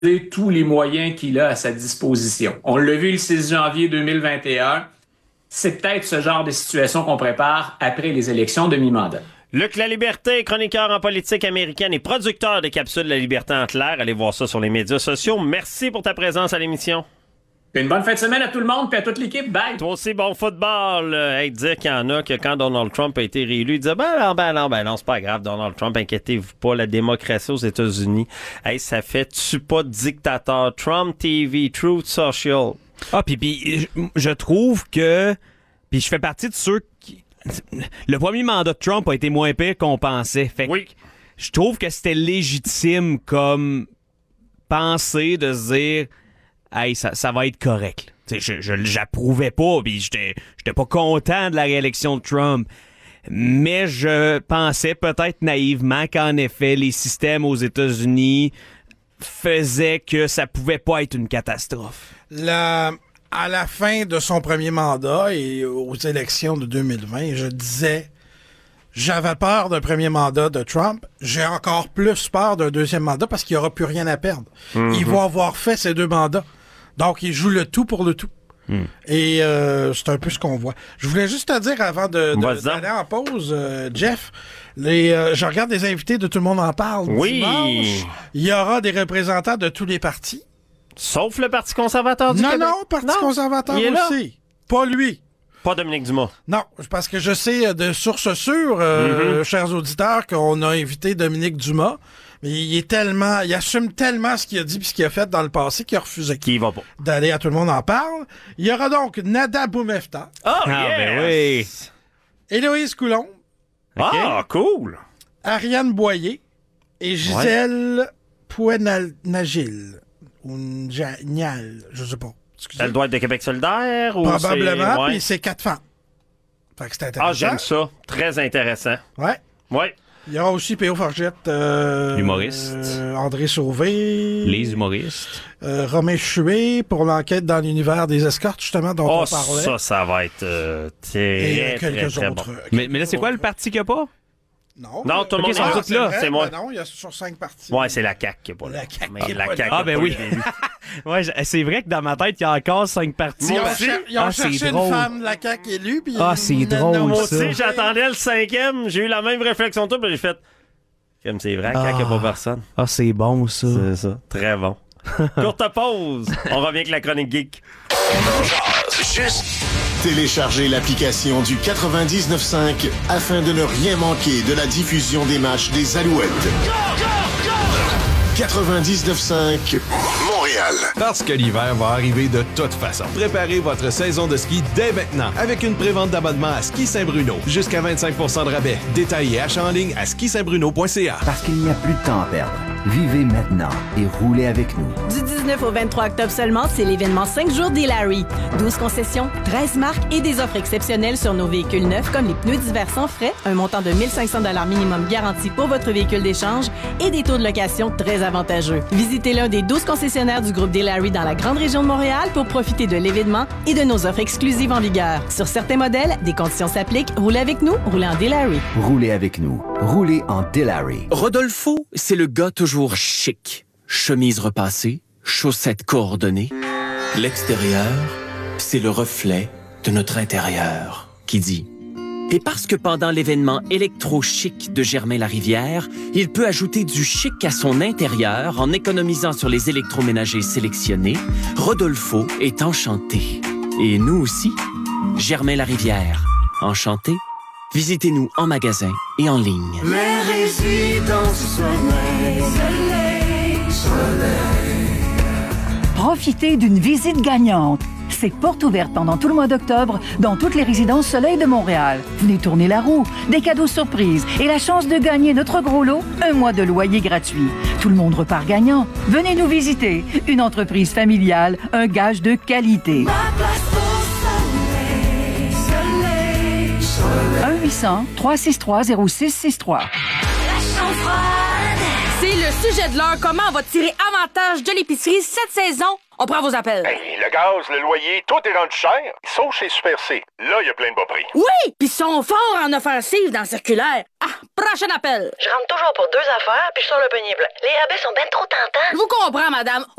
tous les moyens qu'il a à sa disposition. On l'a vu le 6 janvier 2021. C'est peut-être ce genre de situation qu'on prépare après les élections de mi-mandat. Luc La Liberté, chroniqueur en politique américaine et producteur de capsules La Liberté en clair. Allez voir ça sur les médias sociaux. Merci pour ta présence à l'émission. Une bonne fin de semaine à tout le monde et à toute l'équipe. Bye! Toi aussi, bon football. Dire qu'il y en a que quand Donald Trump a été réélu, il disait ben non, c'est pas grave, Donald Trump, inquiétez-vous pas, la démocratie aux États-Unis, hey, ça fait tu pas de dictateur. Trump TV, Truth Social. Ah, puis je trouve que... Puis je fais partie de ceux qui... Le premier mandat de Trump a été moins pire qu'on pensait. Fait que oui. Je trouve que c'était légitime comme pensée de se dire... Hey, ça va être correct. J'approuvais pas, puis j'étais pas content de la réélection de Trump. Mais je pensais peut-être naïvement qu'en effet, les systèmes aux États-Unis faisaient que ça pouvait pas être une catastrophe. À la fin de son premier mandat et aux élections de 2020, je disais, j'avais peur d'un premier mandat de Trump. J'ai encore plus peur d'un deuxième mandat parce qu'il n'y aura plus rien à perdre. Mm-hmm. Il va avoir fait ces 2 mandats. Donc, il joue le tout pour le tout. Et c'est un peu ce qu'on voit. Je voulais juste te dire, avant d'aller en pause, Jeff, je regarde des invités de Tout le monde en parle. Oui. Dimanche, il y aura des représentants de tous les partis. Sauf le Parti conservateur du Québec. Non, Parti conservateur il est aussi. Là. Pas lui. Pas Dominique Dumas. Non, parce que je sais de sources sûres, chers auditeurs, qu'on a invité Dominique Dumas. Mais il assume tellement ce qu'il a dit et ce qu'il a fait dans le passé qu'il a refusé. Qui va pas. D'aller à Tout le monde en parle. Il y aura donc Nada Boumefta. Ben oui. Héloïse Coulombe. Ah, cool. Ariane Boyer et Gisèle Pouenagil. Ou Nial, je sais pas. Excusez. Elle doit être de Québec solidaire ou probablement, puis c'est 4 femmes. Fait que c'est intéressant. Ah, j'aime ça. Très intéressant. Ouais. Ouais. Il y aura aussi P.O. Forgette. Humoriste. André Sauvé. Les humoristes. Romain Chué pour l'enquête dans l'univers des escortes, justement, dont on parlait. Ça va être très, très autres. bon. Mais là, c'est quoi le parti qu'il n'y a pas? Non, tout le monde est là. c'est moi. Ben non, il y a sur 5 parties. Ouais, c'est la CAQ qui est pas là. La CAQ. Ah, ben oui. Ouais, c'est vrai que dans ma tête, il y a encore 5 parties. Ils ont cherché une femme de la CAQ élue. Puis c'est drôle, moi ça. aussi, j'attendais le 5e. J'ai eu la même réflexion que toi, puis j'ai fait... Comme c'est vrai, CAQ, il n'y a pas personne. Ah, c'est bon, ça. C'est ça. Très bon. Courte pause. On revient avec la chronique geek. Juste téléchargez l'application du 99.5 afin de ne rien manquer de la diffusion des matchs des Alouettes. 99.5 Montréal. Parce que l'hiver va arriver de toute façon. Préparez votre saison de ski dès maintenant avec une prévente d'abonnement à Ski Saint-Bruno. Jusqu'à 25% de rabais. Détails et achats en ligne à skisaintbruno.ca. Parce qu'il n'y a plus de temps à perdre. Vivez maintenant et roulez avec nous. Du 19 au 23 octobre seulement, c'est l'événement 5 jours d'Hilary. 12 concessions, 13 marques et des offres exceptionnelles sur nos véhicules neufs comme les pneus d'hiver sans frais, un montant de 1 500 $ minimum garanti pour votre véhicule d'échange et des taux de location très avantageux. Visitez l'un des 12 concessionnaires du groupe Hilary dans la grande région de Montréal pour profiter de l'événement et de nos offres exclusives en vigueur. Sur certains modèles, des conditions s'appliquent. Roulez avec nous, roulez en Hilary. Roulez avec nous, roulez en Hilary. Rodolfo, c'est le gars toujours chic. Chemise repassée, chaussettes coordonnées. L'extérieur, c'est le reflet de notre intérieur qui dit. Et parce que pendant l'événement électro-chic de Germain-Larivière, il peut ajouter du chic à son intérieur en économisant sur les électroménagers sélectionnés, Rodolfo est enchanté. Et nous aussi, Germain-Larivière. Enchanté? Visitez-nous en magasin et en ligne. Les résidences soleil. Profitez d'une visite gagnante. C'est porte ouverte pendant tout le mois d'octobre dans toutes les résidences Soleil de Montréal. Venez tourner la roue, des cadeaux surprises et la chance de gagner notre gros lot, 1 mois de loyer gratuit. Tout le monde repart gagnant. Venez nous visiter. Une entreprise familiale, un gage de qualité. 1-800-363-0663. C'est le sujet de l'heure. Comment on va tirer avantage de l'épicerie cette saison? On prend vos appels. Hey, le gaz, le loyer, tout est rendu cher. Sauf chez Super C. Là, il y a plein de bas prix. Oui! Puis ils sont forts en offensive dans la circulaire. Ah, Prochain appel. Je rentre toujours pour 2 affaires, puis je sors le panier plein. Les rabais sont ben trop tentants. Je vous comprends, madame.